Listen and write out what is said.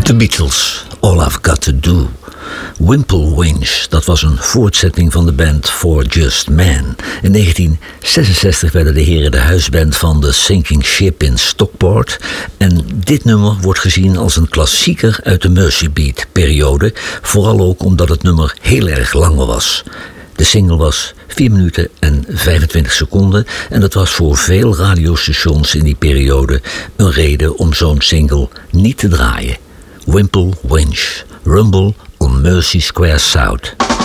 The Beatles, All I've Got to Do. Wimple Winch, dat was een voortzetting van de band For Just Man. In 1966 werden de heren de huisband van The Sinking Ship in Stockport. En dit nummer wordt gezien als een klassieker uit de Mersey Beat-periode. Vooral ook omdat het nummer heel erg lang was. De single was 4 minuten en 25 seconden en dat was voor veel radiostations in die periode een reden om zo'n single niet te draaien. Wimple Winch, Rumble on Mersey Square South.